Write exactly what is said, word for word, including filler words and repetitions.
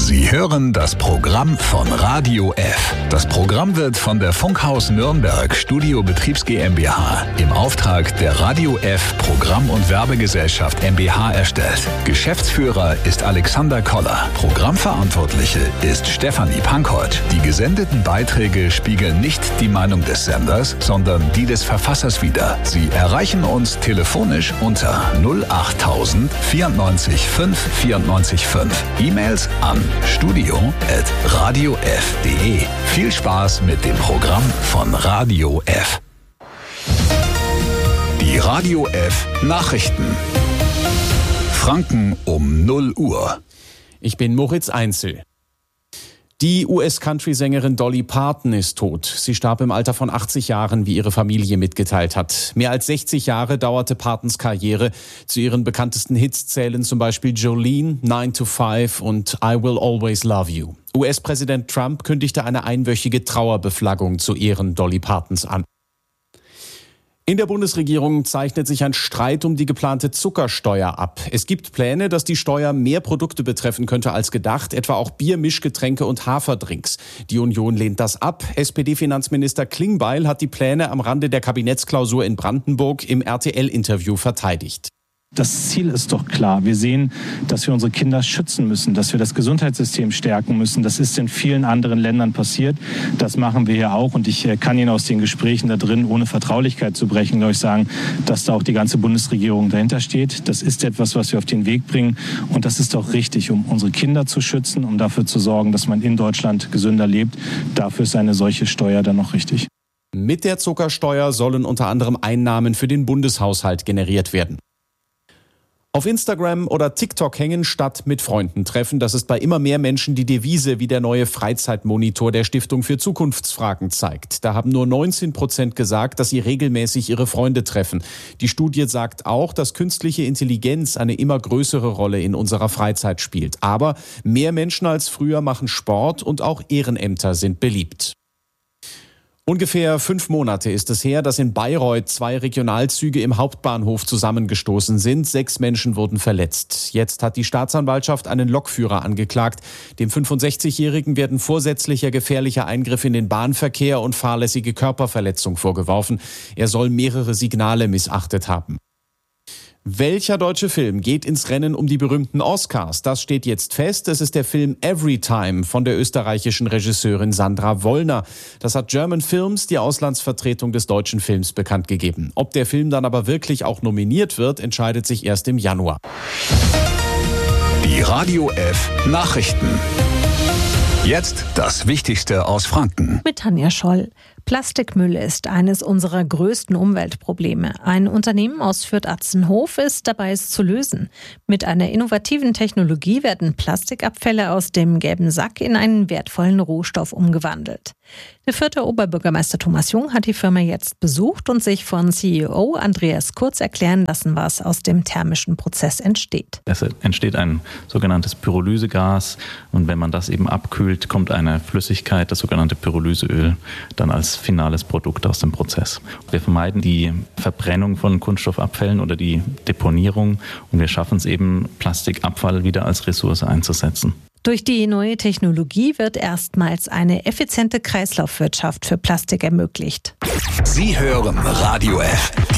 Sie hören das Programm von Radio F. Das Programm wird von der Funkhaus Nürnberg Studio Betriebs GmbH im Auftrag der Radio F Programm- und Werbegesellschaft GmbH erstellt. Geschäftsführer ist Alexander Koller. Programmverantwortliche ist Stefanie Pankott. Die gesendeten Beiträge spiegeln nicht die Meinung des Senders, sondern die des Verfassers wider. Sie erreichen uns telefonisch unter null acht tausend vierundneunzig fünf vierundneunzig fünf. E-Mails an studio at radio f punkt de. Viel Spaß mit dem Programm von Radio F. Die Radio F Nachrichten. Franken um null Uhr. Ich bin Moritz Einzel. Die U S-Country-Sängerin Dolly Parton ist tot. Sie starb im Alter von achtzig Jahren, wie ihre Familie mitgeteilt hat. Mehr als sechzig Jahre dauerte Partons Karriere. Zu ihren bekanntesten Hits zählen zum Beispiel Jolene, nine to five und I Will Always Love You. U S-Präsident Trump kündigte eine einwöchige Trauerbeflaggung zu Ehren Dolly Partons an. In der Bundesregierung zeichnet sich ein Streit um die geplante Zuckersteuer ab. Es gibt Pläne, dass die Steuer mehr Produkte betreffen könnte als gedacht, etwa auch Bier, Mischgetränke und Haferdrinks. Die Union lehnt das ab. S P D-Finanzminister Klingbeil hat die Pläne am Rande der Kabinettsklausur in Brandenburg im R T L-Interview verteidigt. Das Ziel ist doch klar. Wir sehen, dass wir unsere Kinder schützen müssen, dass wir das Gesundheitssystem stärken müssen. Das ist in vielen anderen Ländern passiert. Das machen wir hier auch. Und ich kann Ihnen aus den Gesprächen da drin, ohne Vertraulichkeit zu brechen, glaube ich, sagen, dass da auch die ganze Bundesregierung dahinter steht. Das ist etwas, was wir auf den Weg bringen. Und das ist auch richtig, um unsere Kinder zu schützen, um dafür zu sorgen, dass man in Deutschland gesünder lebt. Dafür ist eine solche Steuer dann noch richtig. Mit der Zuckersteuer sollen unter anderem Einnahmen für den Bundeshaushalt generiert werden. Auf Instagram oder TikTok hängen statt mit Freunden treffen. Das ist bei immer mehr Menschen die Devise, wie der neue Freizeitmonitor der Stiftung für Zukunftsfragen zeigt. Da haben nur neunzehn Prozent gesagt, dass sie regelmäßig ihre Freunde treffen. Die Studie sagt auch, dass künstliche Intelligenz eine immer größere Rolle in unserer Freizeit spielt. Aber mehr Menschen als früher machen Sport und auch Ehrenämter sind beliebt. Ungefähr fünf Monate ist es her, dass in Bayreuth zwei Regionalzüge im Hauptbahnhof zusammengestoßen sind. Sechs Menschen wurden verletzt. Jetzt hat die Staatsanwaltschaft einen Lokführer angeklagt. Dem fünfundsechzigjährigen werden vorsätzlicher gefährlicher Eingriff in den Bahnverkehr und fahrlässige Körperverletzung vorgeworfen. Er soll mehrere Signale missachtet haben. Welcher deutsche Film geht ins Rennen um die berühmten Oscars? Das steht jetzt fest. Es ist der Film Everytime von der österreichischen Regisseurin Sandra Wollner. Das hat German Films, die Auslandsvertretung des deutschen Films, bekannt gegeben. Ob der Film dann aber wirklich auch nominiert wird, entscheidet sich erst im Januar. Die Radio F Nachrichten. Jetzt das Wichtigste aus Franken. Mit Tanja Scholl. Plastikmüll ist eines unserer größten Umweltprobleme. Ein Unternehmen aus Fürth-Atzenhof ist dabei, es zu lösen. Mit einer innovativen Technologie werden Plastikabfälle aus dem gelben Sack in einen wertvollen Rohstoff umgewandelt. Der Fürther Oberbürgermeister Thomas Jung hat die Firma jetzt besucht und sich von C E O Andreas Kurz erklären lassen, was aus dem thermischen Prozess entsteht. Es entsteht ein sogenanntes Pyrolysegas und wenn man das eben abkühlt, kommt eine Flüssigkeit, das sogenannte Pyrolyseöl, dann als finales Produkt aus dem Prozess. Wir vermeiden die Verbrennung von Kunststoffabfällen oder die Deponierung und wir schaffen es eben, Plastikabfall wieder als Ressource einzusetzen. Durch die neue Technologie wird erstmals eine effiziente Kreislaufwirtschaft für Plastik ermöglicht. Sie hören Radio F,